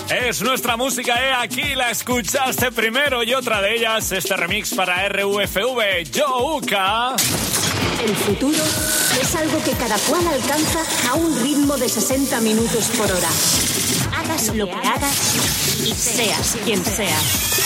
Es nuestra música, aquí la escuchaste primero y otra de ellas, este remix para RUFV, Youka. El futuro es algo que cada cual alcanza a un ritmo de 60 minutos por hora. Hagas lo que hagas y seas quien seas.